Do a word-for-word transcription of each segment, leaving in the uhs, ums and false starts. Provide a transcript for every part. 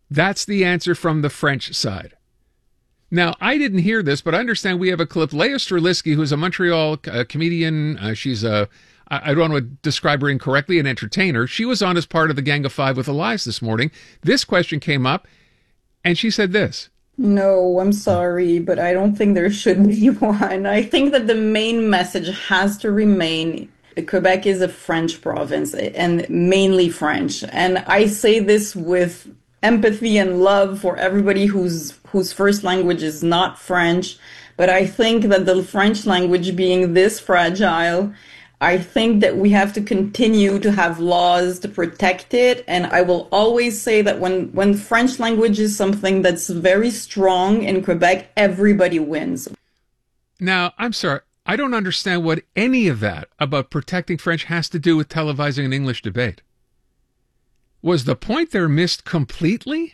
That's the answer from the French side. Now, I didn't hear this, but I understand we have a clip. Leah Streliski, who's a Montreal uh, comedian, uh, she's a, I, I don't want to describe her incorrectly, an entertainer. She was on as part of the Gang of Five with Elias this morning. This question came up, and she said this. No, I'm sorry, but I don't think there should be one. I think that the main message has to remain Quebec is a French province, and mainly French. And I say this with empathy and love for everybody whose whose first language is not French. But I think that the French language being this fragile, I think that we have to continue to have laws to protect it. And I will always say that when, when French language is something that's very strong in Quebec, everybody wins. Now, I'm sorry. I don't understand what any of that about protecting French has to do with televising an English debate. Was the point there missed completely?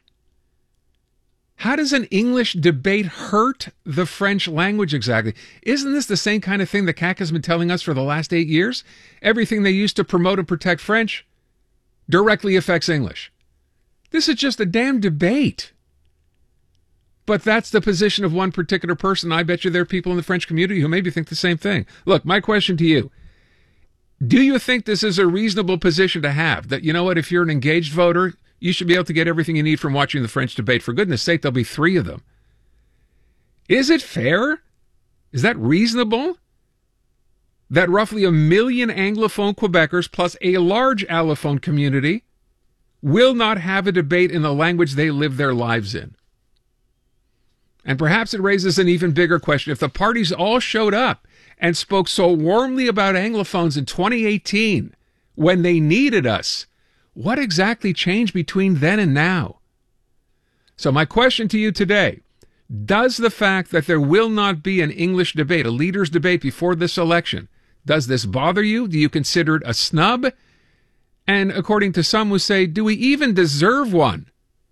How does an English debate hurt the French language exactly? Isn't this the same kind of thing that C A Q has been telling us for the last eight years? Everything they used to promote and protect French directly affects English. This is just a damn debate. But that's the position of one particular person. I bet you there are people in the French community who maybe think the same thing. Look, my question to you. Do you think this is a reasonable position to have? That, you know what, if you're an engaged voter, you should be able to get everything you need from watching the French debate. For goodness sake, there'll be three of them. Is it fair? Is that reasonable? That roughly a million Anglophone Quebecers plus a large Allophone community will not have a debate in the language they live their lives in. And perhaps it raises an even bigger question. If the parties all showed up and spoke so warmly about Anglophones in twenty eighteen when they needed us, what exactly changed between then and now? So my question to you today, does the fact that there will not be an English debate, a leaders' debate before this election, does this bother you? Do you consider it a snub? And according to some who say, do we even deserve one?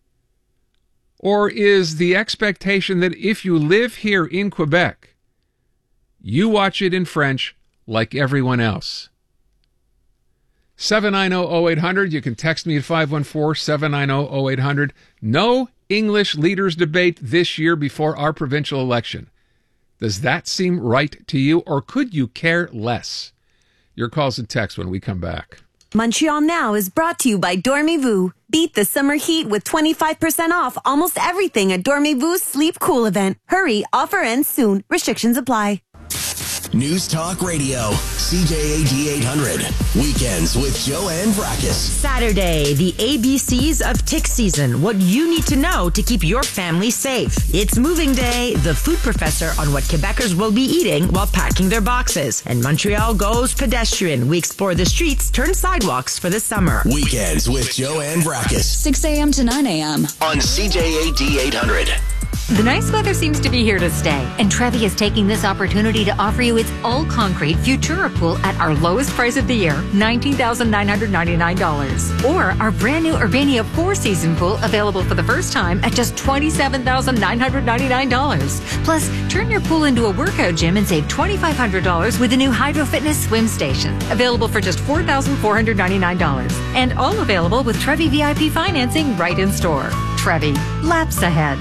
Or is the expectation that if you live here in Quebec, you watch it in French like everyone else? seven nine zero zero eight hundred. You can text me at five one four, seven nine zero, zero eight hundred. No English leaders debate this year before our provincial election. Does that seem right to you, or could you care less? Your calls and texts when we come back. Montreal Now is brought to you by Dormez-vous. Beat the summer heat with twenty-five percent off almost everything at Dormez-vous Sleep Cool event. Hurry, offer ends soon. Restrictions apply. News Talk Radio, C J A D eight hundred. Weekends with Joanne Vrackus. Saturday, the A B Cs of tick season. What you need to know to keep your family safe. It's moving day, the food professor on what Quebecers will be eating while packing their boxes. And Montreal goes pedestrian. We explore the streets, turn sidewalks for the summer. Weekends with Joanne Vrackus. six a.m. to nine a.m. on C J A D eight hundred. The nice weather seems to be here to stay, and Trevi is taking this opportunity to offer you its all-concrete Futura pool at our lowest price of the year, nineteen thousand nine hundred ninety-nine dollars. Or our brand new Urbania four-season pool available for the first time at just twenty-seven thousand nine hundred ninety-nine dollars. Plus, turn your pool into a workout gym and save twenty-five hundred dollars with the new Hydro Fitness swim station, available for just four thousand four hundred ninety-nine dollars. And all available with Trevi V I P financing right in store. Trevi, laps ahead.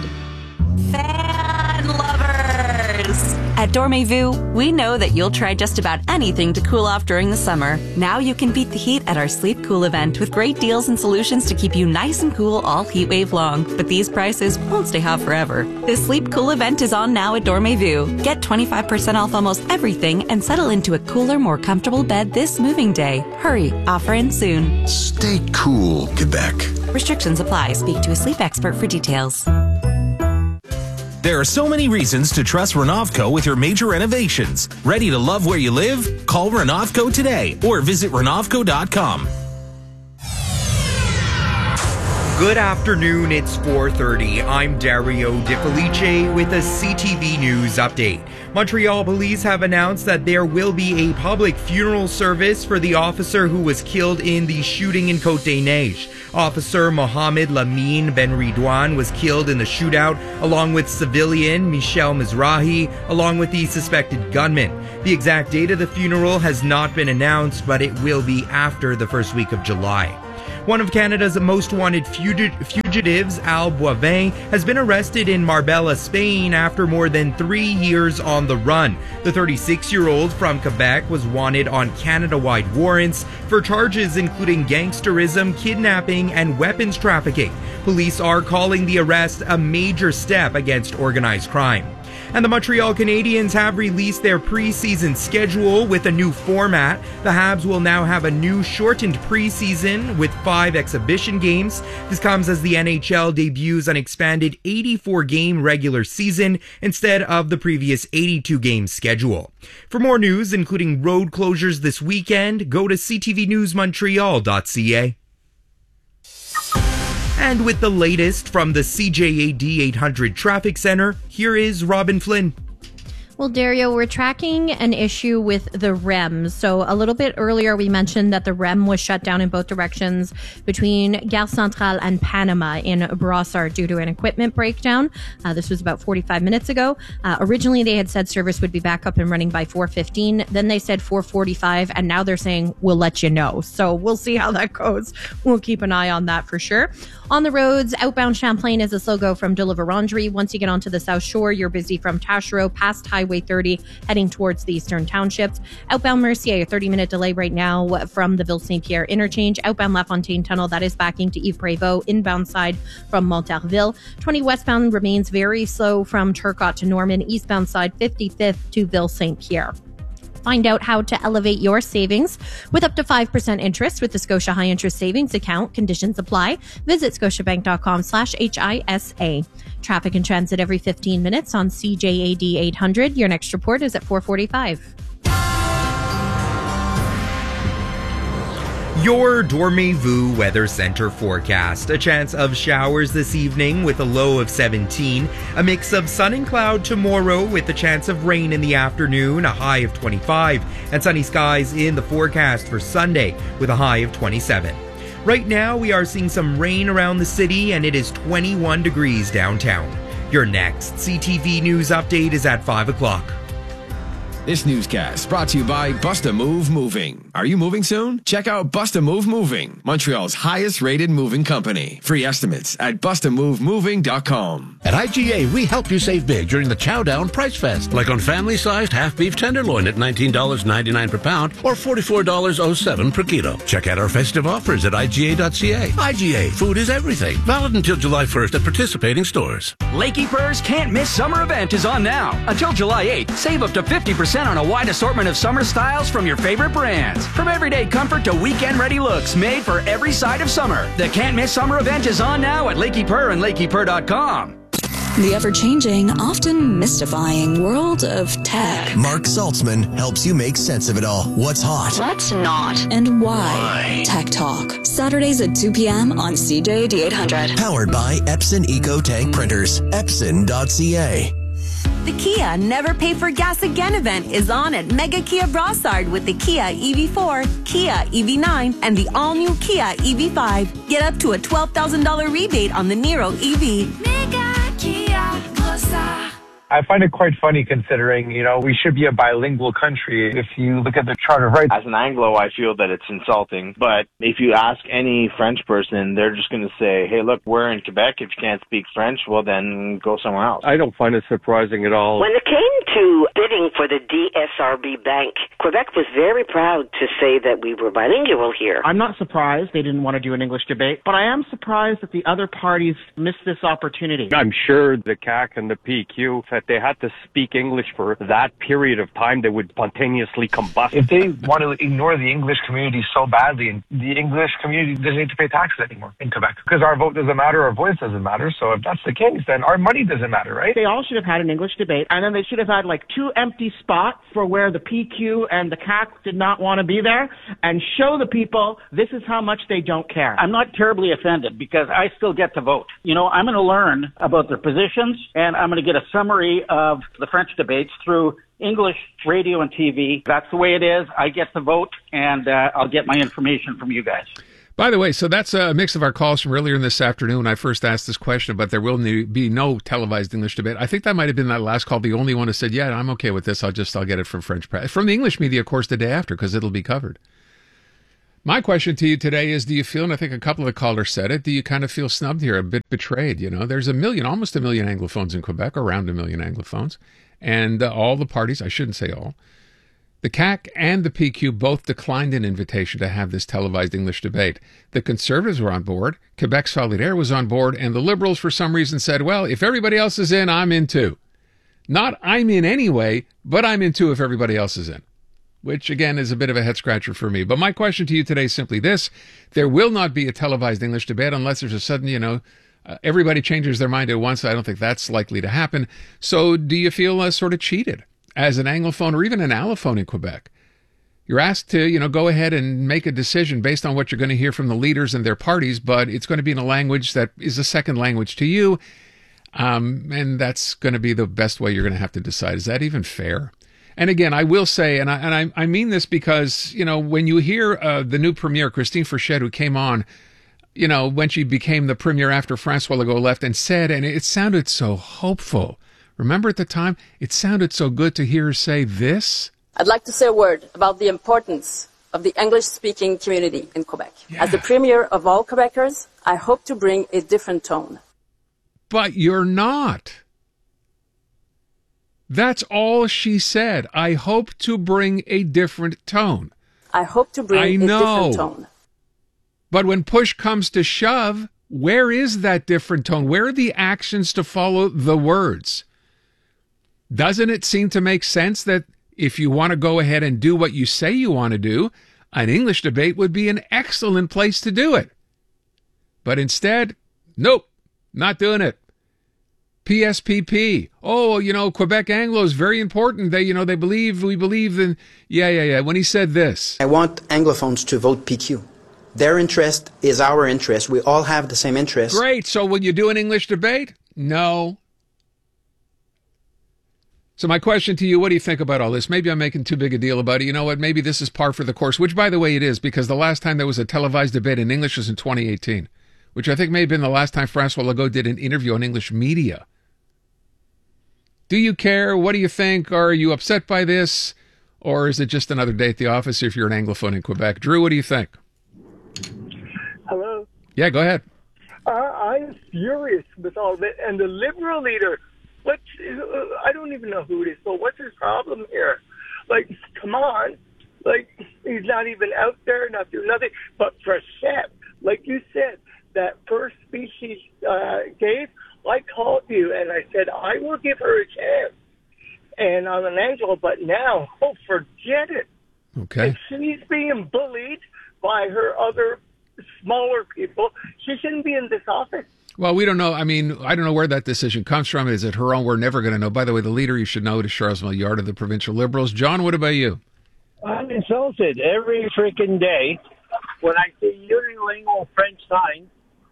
Fan lovers! At Dormez-vous, we know that you'll try just about anything to cool off during the summer. Now you can beat the heat at our Sleep Cool event with great deals and solutions to keep you nice and cool all heat wave long. But these prices won't stay hot forever. This Sleep Cool event is on now at Dormez-vous. Get twenty-five percent off almost everything and settle into a cooler, more comfortable bed this moving day. Hurry, offer ends soon. Stay cool, Quebec. Restrictions apply. Speak to a sleep expert for details. There are so many reasons to trust Renovco with your major renovations. Ready to love where you live? Call Renovco today or visit Renovco dot com. Good afternoon, it's four thirty. I'm Dario De Felice with a C T V News update. Montreal police have announced that there will be a public funeral service for the officer who was killed in the shooting in Côte-des-Neiges. Officer Mohamed Lamine Ben Ridwan was killed in the shootout along with civilian Michel Mizrahi, along with the suspected gunman. The exact date of the funeral has not been announced, but it will be after the first week of July. One of Canada's most wanted fugit- fugitives, Al Boivin, has been arrested in Marbella, Spain after more than three years on the run. The thirty-six-year-old from Quebec was wanted on Canada-wide warrants for charges including gangsterism, kidnapping, and weapons trafficking. Police are calling the arrest a major step against organized crime. And the Montreal Canadiens have released their preseason schedule with a new format. The Habs will now have a new shortened preseason with five exhibition games. This comes as the N H L debuts an expanded eighty-four game regular season instead of the previous eighty-two game schedule. For more news, including road closures this weekend, go to c t v news montreal dot c a. And with the latest from the C J A D eight hundred Traffic Center, here is Robin Flynn. Well, Dario, we're tracking an issue with the R E M. So a little bit earlier, we mentioned that the R E M was shut down in both directions between Gare Centrale and Panama in Brossard due to an equipment breakdown. Uh, this was about forty-five minutes ago. Uh, originally, they had said service would be back up and running by four fifteen. Then they said four forty-five, and now they're saying, we'll let you know. So we'll see how that goes. We'll keep an eye on that for sure. On the roads, outbound Champlain is a slow go from Deliverandry. Once you get onto the South Shore, you're busy from Taschereau past Highway thirty, heading towards the Eastern Townships. Outbound Mercier, a thirty-minute delay right now from the Ville Saint Pierre interchange. Outbound LaFontaine Tunnel, that is backing to Yves Prévost. Inbound side from Montarville. twenty westbound remains very slow from Turcotte to Norman. Eastbound side, fifty-fifth to Ville Saint Pierre. Find out how to elevate your savings with up to five percent interest with the Scotia High Interest Savings Account. Conditions apply. Visit scotiabank.com slash HISA. Traffic and transit every fifteen minutes on C J A D eight hundred. Your next report is at four forty-five. Your Dormez-vous Weather Center forecast. A chance of showers this evening with a low of seventeen. A mix of sun and cloud tomorrow with a chance of rain in the afternoon, a high of twenty-five. And sunny skies in the forecast for Sunday with a high of twenty-seven. Right now, we are seeing some rain around the city and it is twenty-one degrees downtown. Your next C T V News update is at five o'clock. This newscast brought to you by Bust-A-Move Moving. Are you moving soon? Check out Bust-A-Move Moving, Montreal's highest rated moving company. Free estimates at bust a move moving dot com. At I G A, we help you save big during the Chow Down Price Fest, like on family-sized half-beef tenderloin at nineteen dollars and ninety-nine cents per pound or forty-four dollars and seven cents per kilo. Check out our festive offers at I G A dot C A. I G A, food is everything. Valid until July first at participating stores. Lakey Purr's Can't Miss Summer event is on now. Until July eighth, save up to fifty percent on a wide assortment of summer styles from your favorite brands. From everyday comfort to weekend-ready looks made for every side of summer. The Can't Miss Summer event is on now at Lakey Purr and lakey purr dot com. The ever-changing, often mystifying world of tech. Mark Saltzman helps you make sense of it all. What's hot? What's not? And why? why? Tech Talk. Saturdays at two p.m. on C J A D eight hundred. Powered by Epson EcoTank Printers. Epson dot C A. The Kia Never Pay for Gas Again event is on at Mega Kia Brossard with the Kia E V four, Kia E V nine, and the all-new Kia E V five. Get up to a twelve thousand dollars rebate on the Niro E V. Mega Kia Brossard. I find it quite funny considering, you know, we should be a bilingual country. If you look at the Charter of Rights. As an Anglo, I feel that it's insulting. But if you ask any French person, they're just going to say, hey, look, we're in Quebec. If you can't speak French, well, then go somewhere else. I don't find it surprising at all. When it came to bidding for the D S R B Bank, Quebec was very proud to say that we were bilingual here. I'm not surprised they didn't want to do an English debate, but I am surprised that the other parties missed this opportunity. I'm sure the C A C and the P Q said they had to speak English for that period of time, they would spontaneously combust. If they want to ignore the English community so badly, and the English community doesn't need to pay taxes anymore in Quebec, because our vote doesn't matter, our voice doesn't matter. So if that's the case, then our money doesn't matter, right? They all should have had an English debate, and then they should have had like two empty spots for where the P Q and the C A C did not want to be there, and show the people this is how much they don't care. I'm not terribly offended because I still get to vote. You know, I'm going to learn about their positions, and I'm going to get a summary of the French debates through English radio and T V. That's the way it is. I get to vote, and uh, I'll get my information from you guys. By the way, so that's a mix of our calls from earlier in this afternoon. I first asked this question, but there will be no televised English debate. I think that might have been that last call, the only one who said, yeah, I'm okay with this. I'll just, I'll get it from French press. From the English media, of course, the day after, because it'll be covered. My question to you today is, do you feel, and I think a couple of the callers said it, do you kind of feel snubbed here, a bit betrayed? You know, there's a million, almost a million Anglophones in Quebec, around a million Anglophones, and uh, all the parties, I shouldn't say all, the C A Q and the P Q both declined an invitation to have this televised English debate. The Conservatives were on board, Quebec Solidaire was on board, and the Liberals, for some reason, said, well, if everybody else is in, I'm in too. Not I'm in anyway, but I'm in too if everybody else is in, which, again, is a bit of a head-scratcher for me. But my question to you today is simply this. There will not be a televised English debate unless there's a sudden, you know, uh, everybody changes their mind at once. I don't think that's likely to happen. So do you feel uh, sort of cheated as an Anglophone or even an allophone in Quebec? You're asked to, you know, go ahead and make a decision based on what you're going to hear from the leaders and their parties, but it's going to be in a language that is a second language to you. Um, and that's going to be the best way you're going to have to decide. Is that even fair? And again, I will say, and I, and I, I mean this because, you know, when you hear uh, the new premier, Christine Frechette, who came on, you know, when she became the premier after François Legault left, and said, and it sounded so hopeful. Remember at the time, it sounded so good to hear her say this. I'd like to say a word about the importance of the English-speaking community in Quebec. Yeah. As the premier of all Quebecers, I hope to bring a different tone. But you're not. That's all she said. I hope to bring a different tone. I hope to bring I a know. different tone. But when push comes to shove, where is that different tone? Where are the actions to follow the words? Doesn't it seem to make sense that if you want to go ahead and do what you say you want to do, an English debate would be an excellent place to do it? But instead, nope, not doing it. P S P P. Oh, you know, Quebec Anglo is very important. They, you know, they believe, we believe in, yeah, yeah, yeah. When he said this. I want Anglophones to vote P Q. Their interest is our interest. We all have the same interest. Great. So will you do an English debate? No. So my question to you, what do you think about all this? Maybe I'm making too big a deal about it. You know what? Maybe this is par for the course, which, by the way, it is, because the last time there was a televised debate in English was in twenty eighteen, which I think may have been the last time François Legault did an interview on English media. Do you care? What do you think? Are you upset by this? Or is it just another day at the office if you're an Anglophone in Quebec? Drew, what do you think? Hello? Yeah, go ahead. Uh, I'm furious with all this. And the Liberal leader, what's, uh, I don't even know who it is, but what's his problem here? Like, come on. Like, he's not even out there, not doing nothing. But Frechette, like you said, that first speech he uh, gave, I called you and I said, I will give her a chance. And I'm an Anglo, but now, oh, forget it. Okay. If she's being bullied by her other smaller people, she shouldn't be in this office. Well, we don't know. I mean, I don't know where that decision comes from. Is it her own? We're never going to know. By the way, the leader, you should know, is Charles Milliard of the Provincial Liberals. John, what about you? I'm insulted every freaking day when I see unilingual French signs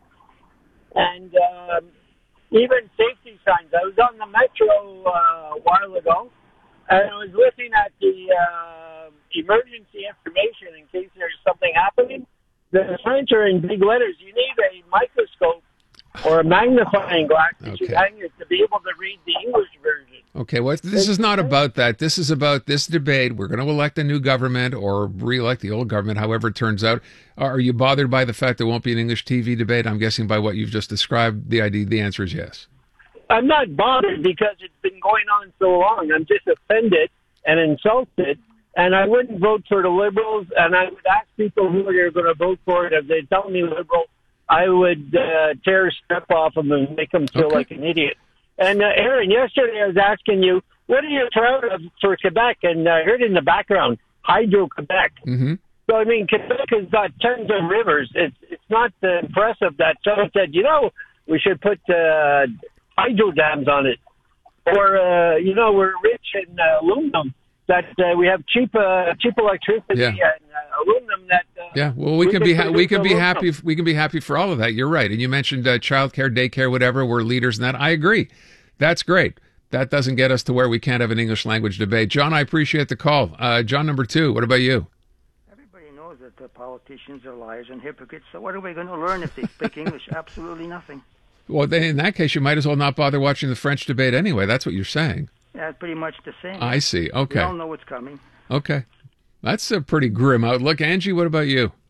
and um, even safety signs. I was on the metro uh, a while ago, and I was looking at the uh, emergency information in case there's something happening. The French are in big letters. You need a microscope or a magnifying glass that Okay. you hang it to be able to read the English version. Okay, well, this is not about that. This is about this debate. We're going to elect a new government or re-elect the old government, however it turns out. Are you bothered by the fact there won't be an English T V debate? I'm guessing by what you've just described, the idea, the answer is yes. I'm not bothered because it's been going on so long. I'm just offended and insulted, and I wouldn't vote for the Liberals, and I would ask people who are going to vote for it. If they tell me Liberal, I would uh, tear a strip off them and make them feel Okay. like an idiot. And, uh, Aaron, yesterday I was asking you, what are you proud of for Quebec? And I heard in the background, Hydro-Quebec. Mm-hmm. So, I mean, Quebec has got tons of rivers. It's it's not uh, impressive that someone said, you know, we should put uh, hydro dams on it. Or, uh, you know, we're rich in uh, aluminum, that uh, we have cheap uh, cheap electricity Yeah. and uh, aluminum that... Uh, Yeah, well, we, can be ha- we can be produce happy. We can be happy for all of that. You're right, and you mentioned uh, childcare, daycare, whatever. We're leaders in that. I agree. That's great. That doesn't get us to where we can't have an English language debate. John, I appreciate the call. Uh, John, number two. What about you? Everybody knows that the politicians are liars and hypocrites. So what are we going to learn if they speak English? Absolutely nothing. Well, then in that case, you might as well not bother watching the French debate anyway. That's what you're saying. Yeah, it's pretty much the same. I see. Okay. We all know what's coming. Okay. That's a pretty grim outlook. Angie, what about you?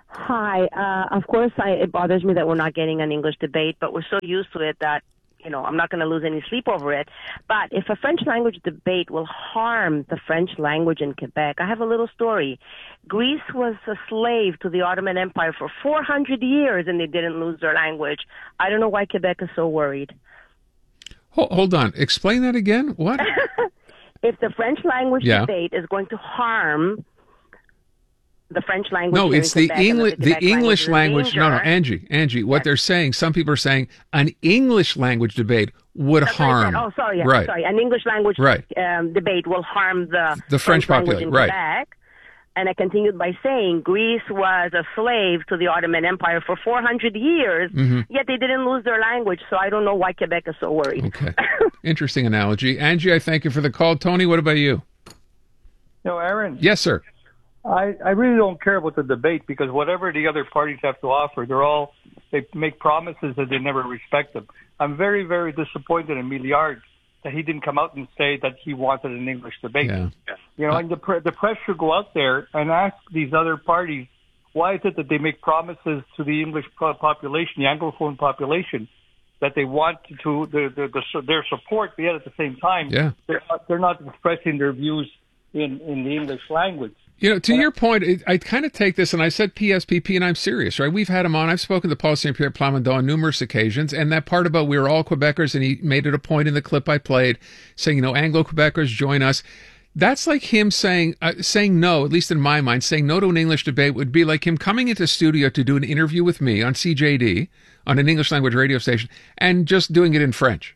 Hi. Uh, of course, I, it bothers me that we're not getting an English debate, but we're so used to it that, you know, I'm not going to lose any sleep over it. But if a French language debate will harm the French language in Quebec, I have a little story. Greece was a slave to the Ottoman Empire for four hundred years, and they didn't lose their language. I don't know why Quebec is so worried. Hold, hold on. Explain that again. What? If the French language Yeah. debate is going to harm the French language, No, here it's in the Quebec, and English. that The Quebec English is in language. No, no, danger- Angie, Angie. What they're saying, some people are saying, an English language debate would That's what I harm. said. Oh, sorry, yeah, right. sorry. An English language Right. um, debate will harm the, The French language population, in right. Quebec. And I continued by saying Greece was a slave to the Ottoman Empire for four hundred years, Mhm. yet they didn't lose their language. So I don't know why Quebec is so worried. Okay. Interesting analogy. Angie, I thank you for the call. Tony, what about you? No, Aaron. Yes, sir. I, I really don't care about the debate because whatever the other parties have to offer, they're all they make promises and they never respect them. I'm very, very disappointed in Milliard that he didn't come out and say that he wanted an English debate. Yeah. You know, and the pre- the press should go out there and ask these other parties why is it that they make promises to the English po- population, the Anglophone population, that they want to the, the, the their support, but yet at the same time, Yeah. they're not, they're not expressing their views in in the English language. You know, to your point, it, I kind of take this, and I said P S P P, and I'm serious, right? We've had him on. I've spoken to Paul Saint Pierre Plamondon on numerous occasions, and that part about we are all Quebecers, and he made it a point in the clip I played, saying, you know, Anglo-Quebecers, join us. That's like him saying, uh, saying no, at least in my mind, saying no to an English debate would be like him coming into studio to do an interview with me on C J D, on an English language radio station, and just doing it in French.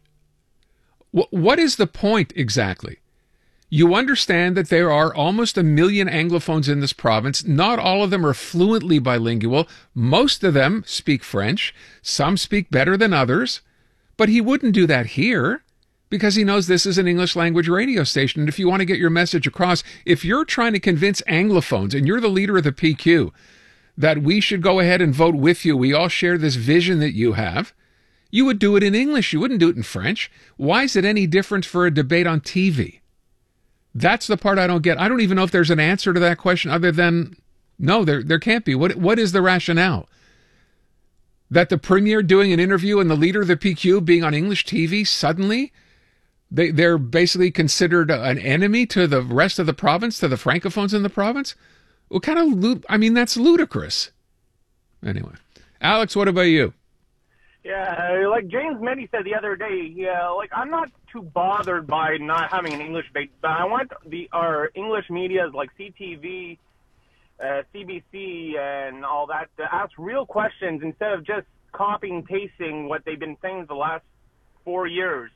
W- what is the point exactly? You understand that there are almost a million Anglophones in this province. Not all of them are fluently bilingual. Most of them speak French. Some speak better than others. But he wouldn't do that here because he knows this is an English language radio station. And if you want to get your message across, if you're trying to convince Anglophones and you're the leader of the P Q that we should go ahead and vote with you, we all share this vision that you have, you would do it in English. You wouldn't do it in French. Why is it any different for a debate on T V? That's the part I don't get. I don't even know if there's an answer to that question other than no, there there can't be. What what is the rationale? That the premier doing an interview and the leader of the P Q being on English T V suddenly they they're basically considered an enemy to the rest of the province, to the francophones in the province? What kind of lu- I mean, that's ludicrous. Anyway, Alex, what about you? Yeah, like James Meddy said the other day, yeah, like I'm not too bothered by not having an English debate, but I want the our English medias like C T V, uh, C B C, and all that to ask real questions instead of just copying and pasting what they've been saying the last four years.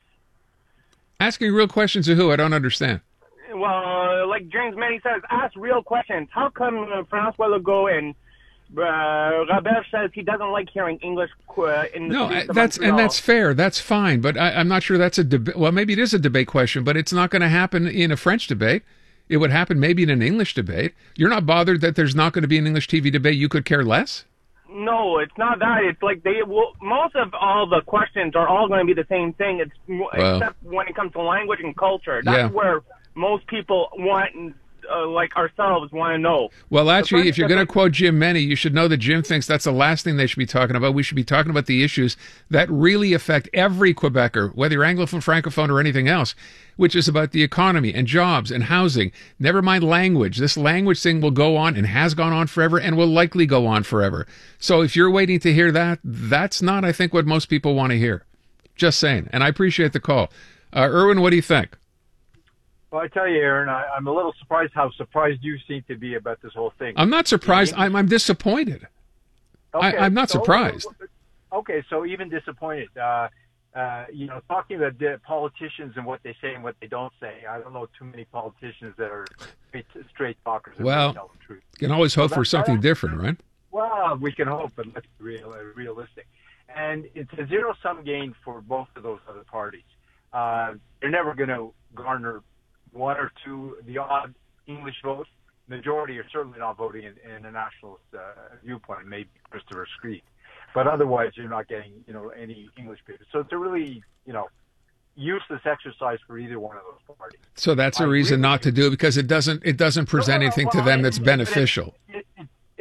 Asking real questions to who? I don't understand. Well, like James Meddy says, ask real questions. How come uh, François Legault and Uh, Robert says he doesn't like hearing English uh, in the No, streets I- of that's Montreal. and that's fair. That's fine, but I, I'm not sure that's a debate. Well, maybe it is a debate question, but it's not going to happen in a French debate. It would happen maybe in an English debate. You're not bothered that there's not going to be an English T V debate. You could care less. No, it's not that. It's like they will. Most of all the questions are all going to be the same thing. It's mo- Well. except when it comes to language and culture. That's Yeah. where most people want, uh, like ourselves, want to know. Well, actually, French if you're going to debate- quote Jim Meny, you should know that Jim thinks that's the last thing they should be talking about. We should be talking about the issues that really affect every Quebecer, whether you're Anglophone, Francophone, or anything else, which is about the economy and jobs and housing. Never mind language. This language thing will go on and has gone on forever and will likely go on forever. So if you're waiting to hear that, that's not, I think, what most people want to hear. Just saying. And I appreciate the call. Uh, Erwin, what do you think? Well, I tell you, Aaron, I, I'm a little surprised how surprised you seem to be about this whole thing. I'm not surprised. I'm, I'm disappointed. I, Okay, I'm not so- surprised. Okay, so even disappointed. Uh, uh, you know, talking about the politicians and what they say and what they don't say. I don't know too many politicians that are straight, straight talkers. and Well, really tell the truth. you can always So hope for that's- something different, right? Well, we can hope, but let's be real, uh, realistic. And it's a zero-sum game for both of those other parties. Uh, they're never going to garner one or two, the odd English vote. Majority are certainly not voting in, in a nationalist uh, viewpoint, maybe Christopher Screed. But otherwise, you're not getting, you know, any English people. So it's a really, you know, useless exercise for either one of those parties. So that's a I reason agree not to do it because it doesn't it doesn't present anything to them that's beneficial. It, it, it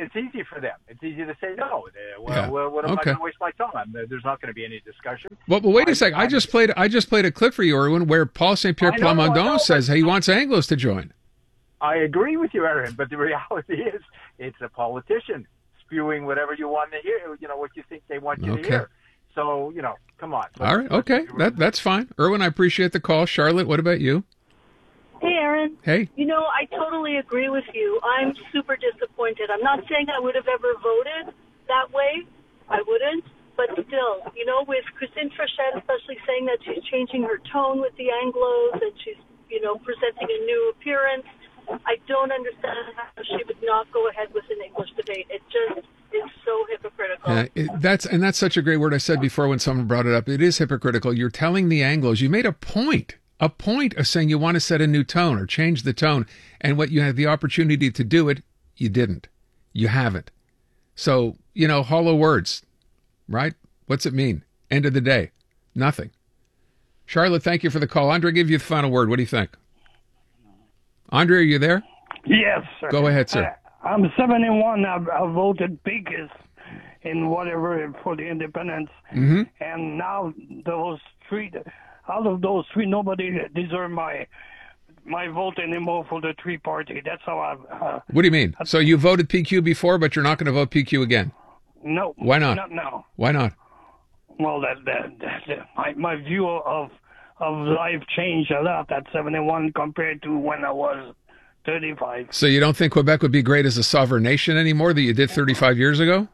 it's easy for them. It's easy to say no. Uh, well, Yeah. well, what am Okay. I going to waste my time? There's not going to be any discussion. Well, but wait a second. I just played. I just played a clip for you, Erwin, where Paul Saint Pierre I know, I know, Plamondon says he wants Anglos to join. I agree with you, Aaron, but the reality is it's a politician spewing whatever you want to hear, you know, what you think they want you Okay. to hear. So, you know, come on. All right. Okay. That that's fine. Erwin, I appreciate the call. Charlotte, what about you? Hey, Aaron. Hey. You know, I totally agree with you. I'm super disappointed. I'm not saying I would have ever voted that way. I wouldn't. But still, you know, with Christine Frechette especially saying that she's changing her tone with the Anglos and she's, you know, presenting a new appearance, I don't understand how she would not go ahead with an English debate. It just is so hypocritical. Uh, it, that's and that's such a great word. I said before when someone brought it up. It is hypocritical. You're telling the Anglos. You made a point. A point of saying you want to set a new tone or change the tone, and what you had the opportunity to do it, you didn't. You haven't. So, you know, hollow words, right? What's it mean? End of the day, nothing. Charlotte, thank you for the call. Andre, give you the final word. What do you think? Andre, are you there? Yes, sir. Go ahead, sir. Uh, I'm seventy-one. I, I voted biggest in whatever for the independence. Mm-hmm. And now those three, out of those three, nobody deserve my my vote anymore for the three party. That's how I. Uh, What do you mean? So you voted P Q before, but you're not going to vote P Q again? no. Why not? Not now. Why not? Well, that, that, that, that my my view of of life changed a lot at seventy-one compared to when I was thirty-five. So you don't think Quebec would be great as a sovereign nation anymore that you did thirty-five years ago?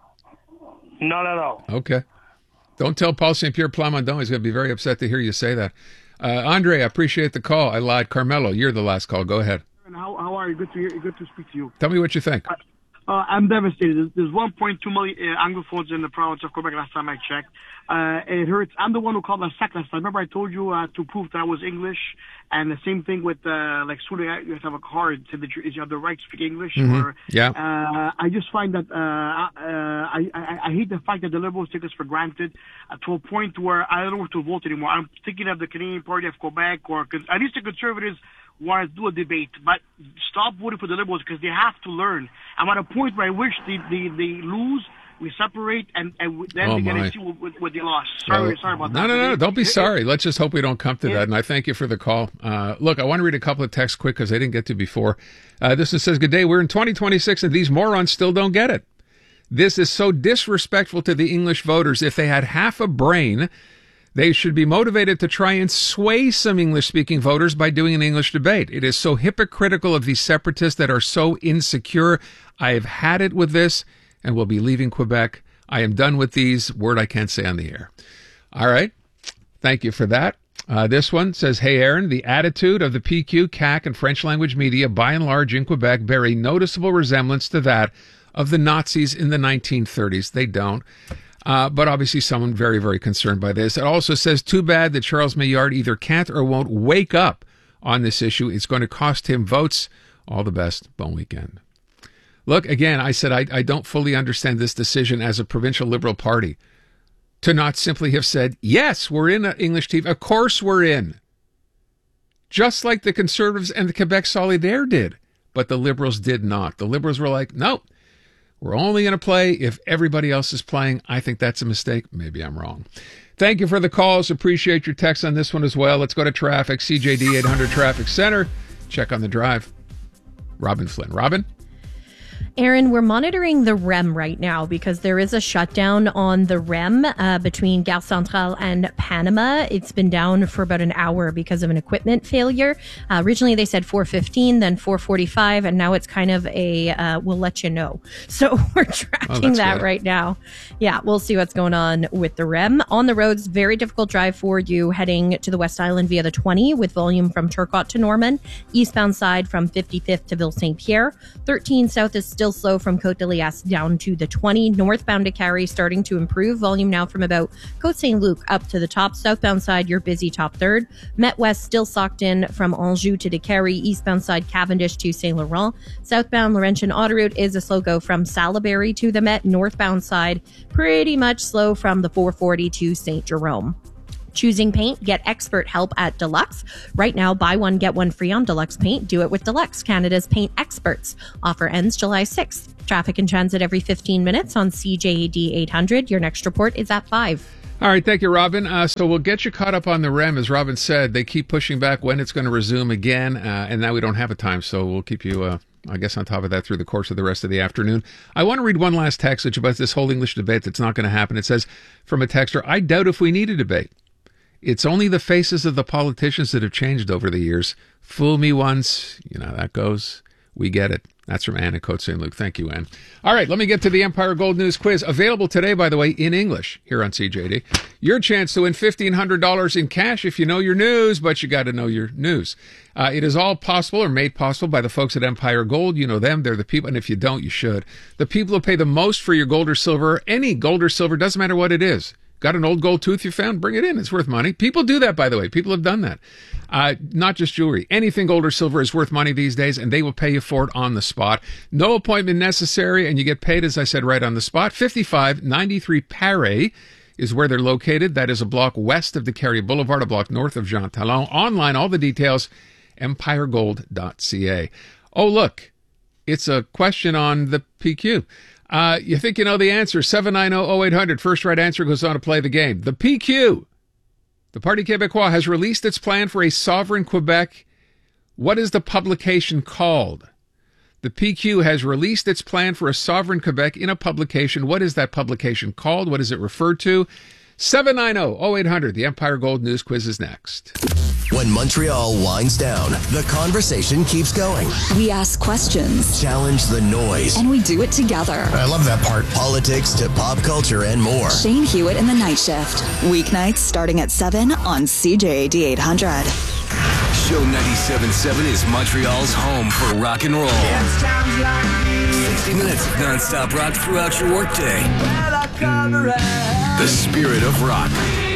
Not at all. Okay. Don't tell Paul Saint Pierre Plamondon. He's going to be very upset to hear you say that. Uh, Andre, I appreciate the call. I lied. Carmelo, you're the last call. Go ahead. How, how are you? Good to hear, good to speak to you. Tell me what you think. Uh, I'm devastated. There's, there's one point two million uh, Anglophones in the province of Quebec last time I checked. Uh, it hurts. I'm the one who called my sack last time. Remember I told you uh, to prove that I was English, and the same thing with uh, like soon you have to have a card so that you, you have the right to speak English. Mhm. Or, Yeah. Uh, I just find that uh, uh, I, I I hate the fact that the Liberals take us for granted uh, to a point where I don't know what to vote anymore. I'm thinking of the Canadian Party of Quebec, or at least the Conservatives want to do a debate, but stop voting for the Liberals because they have to learn. I'm at a point where I wish they, they, they lose, we separate, and, and then Oh, they get my. to see what, what, what they lost. Sorry, Oh, sorry about no, that. No, no, no. Don't be It- sorry. Let's just hope we don't come to Yeah. that. And I thank you for the call. Uh, look, I want to read a couple of texts quick because I didn't get to before. Uh, this one says, good day. We're in twenty twenty-six and these morons still don't get it. This is so disrespectful to the English voters. If they had half a brain, they should be motivated to try and sway some English-speaking voters by doing an English debate. It is so hypocritical of these separatists that are so insecure. I have had it with this and will be leaving Quebec. I am done with these. Word I can't say on the air. All right. Thank you for that. Uh, this one says, hey, Aaron, the attitude of the P Q, C A C, and French language media, by and large in Quebec, bear a noticeable resemblance to that of the Nazis in the nineteen thirties. They don't. Uh, but obviously someone very, very concerned by this. It also says, too bad that Charles Maillard either can't or won't wake up on this issue. It's going to cost him votes. All the best. Bon weekend. Look, again, I said I, I don't fully understand this decision as a provincial Liberal Party to not simply have said, yes, we're in English T V. Of course we're in. Just like the Conservatives and the Quebec Solidaire did. But the Liberals did not. The Liberals were like, no, we're only going to play if everybody else is playing. I think that's a mistake. Maybe I'm wrong. Thank you for the calls. Appreciate your text on this one as well. Let's go to traffic. C J D eight hundred Traffic Center. Check on the drive. Robin Flynn. Robin? Aaron, we're monitoring the R E M right now because there is a shutdown on the R E M uh, between Gare Centrale and Panama. It's been down for about an hour because of an equipment failure. Uh, originally, they said four fifteen, then four forty-five, and now it's kind of a uh, we'll let you know. So we're tracking Oh, that good. right now. Yeah, we'll see what's going on with the R E M. On the roads, very difficult drive for you heading to the West Island via the twenty with volume from Turcotte to Norman. Eastbound side from fifty-fifth to Ville Saint Pierre. thirteen south is still slow from Côte de Liesse down to the twenty. Northbound to Carrie starting to improve. Volume now from about Côte Saint Luc up to the top. Southbound side, you're busy top third. Met West still socked in from Anjou to Décarie. Eastbound side, Cavendish to Saint Laurent. Southbound Laurentian Autoroute is a slow go from Salaberry to the Met. Northbound side, pretty much slow from the four forty to Saint Jerome. Choosing paint? Get expert help at Deluxe. Right now, buy one, get one free on Deluxe paint. Do it with Deluxe, Canada's paint experts. Offer ends July sixth. Traffic and transit every fifteen minutes on C J A D eight hundred. Your next report is at five. All right, thank you, Robin. Uh, so we'll get you caught up on the R E M. As Robin said, they keep pushing back when it's going to resume again, uh, and now we don't have a time, so we'll keep you, uh, I guess, on top of that through the course of the rest of the afternoon. I want to read one last text about this whole English debate that's not going to happen. It says, from a texter, I doubt if we need a debate. It's only the faces of the politicians that have changed over the years. Fool me once, you know how that goes. We get it. That's from Anne in Côte Saint Luc. Thank you, Anne. All right, let me get to the Empire Gold News quiz. Available today, by the way, in English here on C J D. Your chance to win fifteen hundred dollars in cash if you know your news, but you got to know your news. Uh, it is all possible or made possible by the folks at Empire Gold. You know them. They're the people, and if you don't, you should. The people who pay the most for your gold or silver, any gold or silver, doesn't matter what it is. Got an old gold tooth you found? Bring it in. It's worth money. People do that, by the way. People have done that. Uh, not just jewelry. Anything gold or silver is worth money these days, and they will pay you for it on the spot. No appointment necessary, and you get paid, as I said, right on the spot. fifty-five ninety-three Paris is where they're located. That is a block west of the Carrier Boulevard, a block north of Jean Talon. Online, all the details, empire gold dot c a. Oh, look, it's a question on the P Q. Uh, you think you know the answer. seven nine zero, zero eight hundred. First right answer goes on to play the game. The P Q, the Parti Québécois, has released its plan for a sovereign Quebec. What is the publication called? The P Q has released its plan for a sovereign Quebec in a publication. What is that publication called? What is it referred to? seven nine zero, zero eight hundred. The Empire Gold News Quiz is next. When Montreal winds down, the conversation keeps going. We ask questions, challenge the noise, and we do it together. I love that part. Politics to pop culture and more. Shane Hewitt in the Night Shift. Weeknights starting at seven on C J A D eight hundred. Show ninety-seven point seven is Montreal's home for rock and roll. sixty minutes of nonstop rock throughout your workday. The spirit of rock.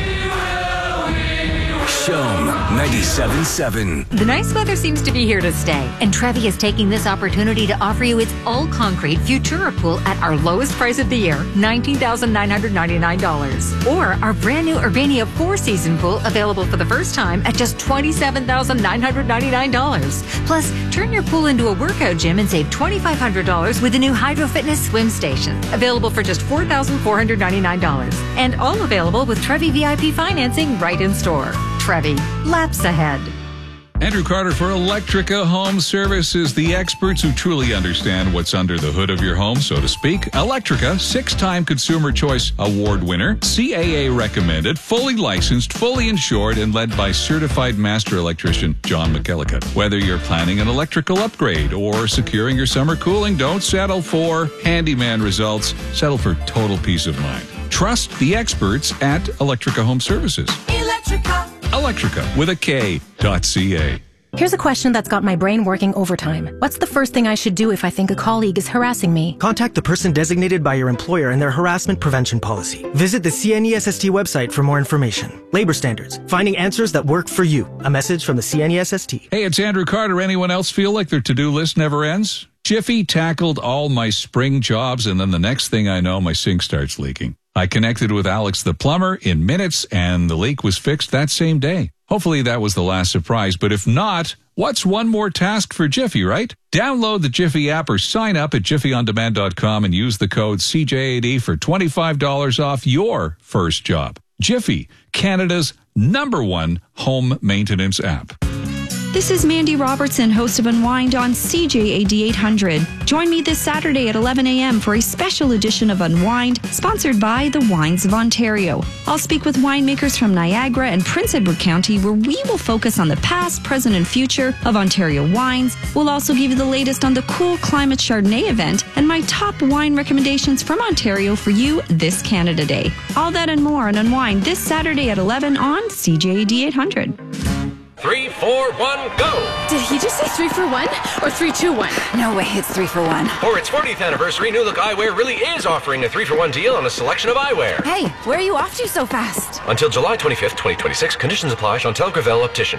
Show ninety-seven point seven. The nice weather seems to be here to stay, and Trevi is taking this opportunity to offer you its all-concrete Futura pool at our lowest price of the year, nineteen thousand nine hundred ninety-nine dollars. Or our brand new Urbania four-season pool, available for the first time at just twenty-seven thousand nine hundred ninety-nine dollars. Plus, turn your pool into a workout gym and save twenty-five hundred dollars with the new Hydro Fitness swim station, available for just four thousand four hundred ninety-nine dollars. And all available with Trevi V I P financing right in store. Trevi, laps ahead. Andrew Carter for Electrica Home Services, the experts who truly understand what's under the hood of your home, so to speak. Electrica, six-time Consumer Choice Award winner, C A A recommended, fully licensed, fully insured, and led by certified master electrician John McKellicut. Whether you're planning an electrical upgrade or securing your summer cooling, don't settle for handyman results. Settle for total peace of mind. Trust the experts at Electrica Home Services. Electrica. Electrica with a K dot C A. Here's a question that's got my brain working overtime. What's the first thing I should do if I think a colleague is harassing me? Contact the person designated by your employer and their harassment prevention policy. Visit the C N E S S T website for more information. Labor standards. Finding answers that work for you. A message from the C N E S S T. Hey, it's Andrew Carter. Anyone else feel like their to-do list never ends? Jiffy tackled all my spring jobs, and then the next thing I know, my sink starts leaking. I connected with Alex the plumber in minutes, and the leak was fixed that same day. Hopefully that was the last surprise, but if not, what's one more task for Jiffy, right? Download the Jiffy app or sign up at jiffy on demand dot com and use the code C J A D for twenty-five dollars off your first job. Jiffy, Canada's number one home maintenance app. This is Mandy Robertson, host of Unwind on C J A D eight hundred. Join me this Saturday at eleven a.m. for a special edition of Unwind, sponsored by the Wines of Ontario. I'll speak with winemakers from Niagara and Prince Edward County, where we will focus on the past, present, and future of Ontario wines. We'll also give you the latest on the Cool Climate Chardonnay event and my top wine recommendations from Ontario for you this Canada Day. All that and more on Unwind this Saturday at eleven on C J A D eight hundred. Three, four, one, go! Did he just say three for one or three, two, one? No way, it's three for one. For its fortieth anniversary, New Look Eyewear really is offering a three for one deal on a selection of eyewear. Hey, where are you off to so fast? Until July twenty-fifth, twenty twenty-six, conditions apply. Chantel Gravel Optician.